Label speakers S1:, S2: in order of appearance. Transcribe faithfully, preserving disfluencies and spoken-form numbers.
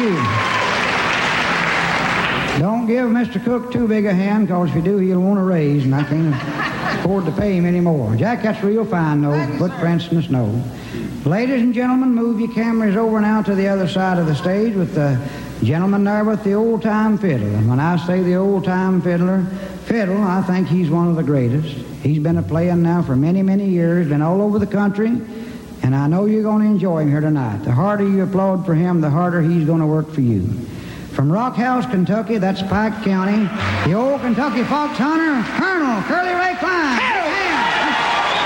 S1: you. Don't give Mister Cook too big a hand, because if you do, he'll want a raise, and I can't afford to pay him anymore. Jack, that's real fine, though. Footprints in the snow. Ladies and gentlemen, move your cameras over now to the other side of the stage with the gentleman there with the old-time fiddle. And when I say the old-time fiddler, fiddle, I think he's one of the greatest. He's been a-playing now for many, many years, been all over the country, and I know you're going to enjoy him here tonight. The harder you applaud for him, the harder he's going to work for you. From Rock House, Kentucky, that's Pike County, the old Kentucky fox hunter, Colonel Curly Ray Klein.